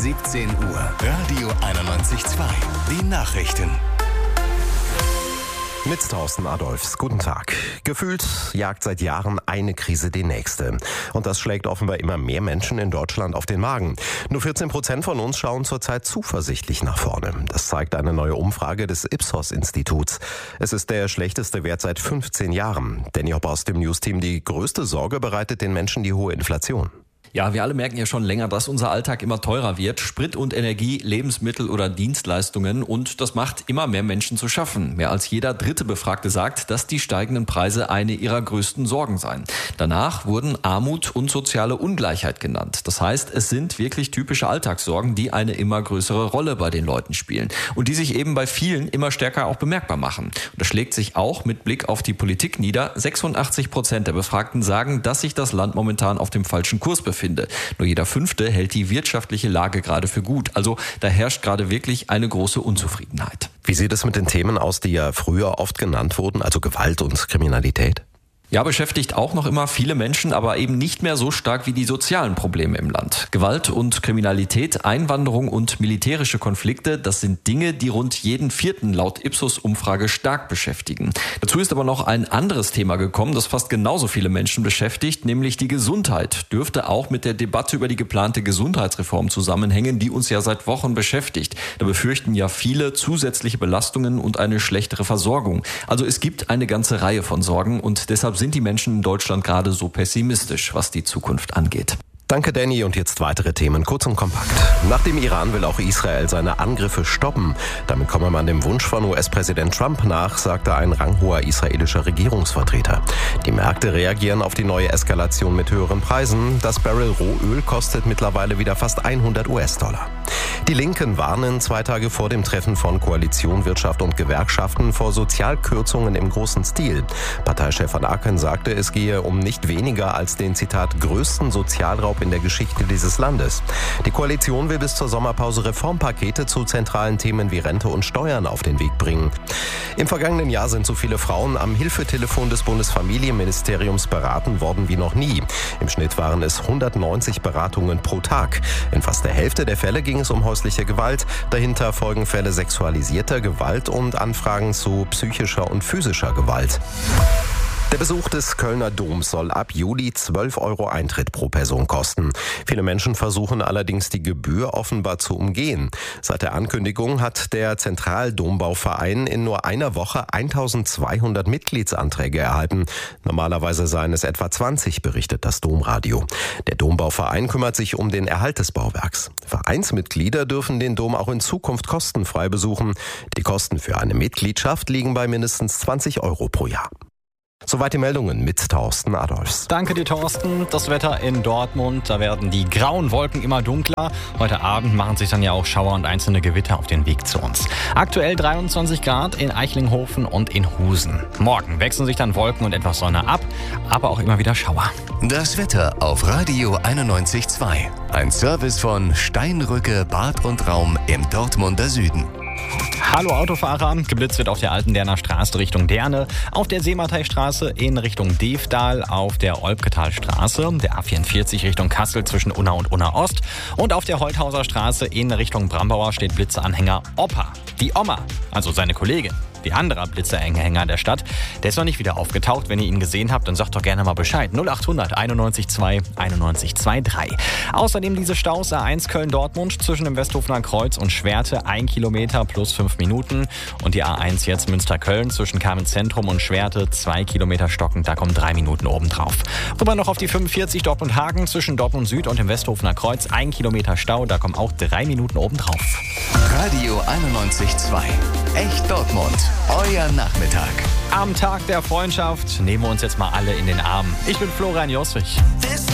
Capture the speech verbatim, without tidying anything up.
siebzehn Uhr. Radio einundneunzig Komma zwei. Die Nachrichten. Mit Thorsten Adolfs. Guten Tag. Gefühlt jagt seit Jahren eine Krise die nächste. Und das schlägt offenbar immer mehr Menschen in Deutschland auf den Magen. Nur vierzehn Prozent von uns schauen zurzeit zuversichtlich nach vorne. Das zeigt eine neue Umfrage des Ipsos-Instituts. Es ist der schlechteste Wert seit fünfzehn Jahren. Danny Hopp aus dem Newsteam. Die größte Sorge bereitet den Menschen die hohe Inflation. Ja, wir alle merken ja schon länger, dass unser Alltag immer teurer wird. Sprit und Energie, Lebensmittel oder Dienstleistungen. Und das macht immer mehr Menschen zu schaffen. Mehr als jeder dritte Befragte sagt, dass die steigenden Preise eine ihrer größten Sorgen seien. Danach wurden Armut und soziale Ungleichheit genannt. Das heißt, es sind wirklich typische Alltagssorgen, die eine immer größere Rolle bei den Leuten spielen. Und die sich eben bei vielen immer stärker auch bemerkbar machen. Und das schlägt sich auch mit Blick auf die Politik nieder. sechsundachtzig Prozent der Befragten sagen, dass sich das Land momentan auf dem falschen Kurs befindet. Nur jeder Fünfte hält die wirtschaftliche Lage gerade für gut. Also da herrscht gerade wirklich eine große Unzufriedenheit. Wie sieht es mit den Themen aus, die ja früher oft genannt wurden, also Gewalt und Kriminalität? Ja, beschäftigt auch noch immer viele Menschen, aber eben nicht mehr so stark wie die sozialen Probleme im Land. Gewalt und Kriminalität, Einwanderung und militärische Konflikte, das sind Dinge, die rund jeden Vierten laut Ipsos-Umfrage stark beschäftigen. Dazu ist aber noch ein anderes Thema gekommen, das fast genauso viele Menschen beschäftigt, nämlich die Gesundheit. Dürfte auch mit der Debatte über die geplante Gesundheitsreform zusammenhängen, die uns ja seit Wochen beschäftigt. Da befürchten ja viele zusätzliche Belastungen und eine schlechtere Versorgung. Also es gibt eine ganze Reihe von Sorgen und deshalb sind die Menschen in Deutschland gerade so pessimistisch, was die Zukunft angeht. Danke, Danny. Und jetzt weitere Themen, kurz und kompakt. Nach dem Iran will auch Israel seine Angriffe stoppen. Damit komme man dem Wunsch von U S-Präsident Trump nach, sagte ein ranghoher israelischer Regierungsvertreter. Die Märkte reagieren auf die neue Eskalation mit höheren Preisen. Das Barrel Rohöl kostet mittlerweile wieder fast hundert US-Dollar. Die Linken warnen zwei Tage vor dem Treffen von Koalition, Wirtschaft und Gewerkschaften vor Sozialkürzungen im großen Stil. Parteichef Van Aken sagte, es gehe um nicht weniger als den, Zitat, größten Sozialraub in der Geschichte dieses Landes. Die Koalition will bis zur Sommerpause Reformpakete zu zentralen Themen wie Rente und Steuern auf den Weg bringen. Im vergangenen Jahr sind so viele Frauen am Hilfetelefon des Bundesfamilienministeriums beraten worden wie noch nie. Im Schnitt waren es hundertneunzig Beratungen pro Tag. In fast der Hälfte der Fälle ging es um häusliche Gewalt. Dahinter folgen Fälle sexualisierter Gewalt und Anfragen zu psychischer und physischer Gewalt. Der Besuch des Kölner Doms soll ab Juli zwölf Euro Eintritt pro Person kosten. Viele Menschen versuchen allerdings, die Gebühr offenbar zu umgehen. Seit der Ankündigung hat der Zentraldombauverein in nur einer Woche eintausendzweihundert Mitgliedsanträge erhalten. Normalerweise seien es etwa zwanzig, berichtet das Domradio. Der Dombauverein kümmert sich um den Erhalt des Bauwerks. Vereinsmitglieder dürfen den Dom auch in Zukunft kostenfrei besuchen. Die Kosten für eine Mitgliedschaft liegen bei mindestens zwanzig Euro pro Jahr. Soweit die Meldungen mit Thorsten Adolfs. Danke dir, Thorsten. Das Wetter in Dortmund, da werden die grauen Wolken immer dunkler. Heute Abend machen sich dann ja auch Schauer und einzelne Gewitter auf den Weg zu uns. Aktuell dreiundzwanzig Grad in Eichlinghofen und in Husen. Morgen wechseln sich dann Wolken und etwas Sonne ab, aber auch immer wieder Schauer. Das Wetter auf Radio einundneunzig Komma zwei. Ein Service von Steinrücke Bad und Raum im Dortmunder Süden. Hallo Autofahrer, geblitzt wird auf der Alten Derner Straße Richtung Derne, auf der Seemateistraße in Richtung Devdal, auf der Olpketalstraße, der A vierundvierzig Richtung Kassel zwischen Unna und Unna Ost und auf der Holthauser Straße in Richtung Brambauer steht Blitzeanhänger Opa. Die Oma, also seine Kollegin. Die andere Blitzeranhänger der Stadt, der ist noch nicht wieder aufgetaucht. Wenn ihr ihn gesehen habt, dann sagt doch gerne mal Bescheid. null achthundert einundneunzig zwei einundneunzig zweiunddreißig. Außerdem diese Staus A eins Köln-Dortmund zwischen dem Westhofener Kreuz und Schwerte, ein Kilometer plus fünf Minuten. Und die A eins jetzt Münster-Köln zwischen Kamenz-Zentrum und Schwerte, zwei Kilometer stockend, da kommen drei Minuten obendrauf. Rüber noch auf die fünfundvierzig Dortmund-Hagen zwischen Dortmund Süd und dem Westhofener Kreuz, ein Kilometer Stau, da kommen auch drei Minuten obendrauf. Radio einundneunzig Komma zwei. Echt Dortmund. Euer Nachmittag. Am Tag der Freundschaft nehmen wir uns jetzt mal alle in den Arm. Ich bin Florian Joswig.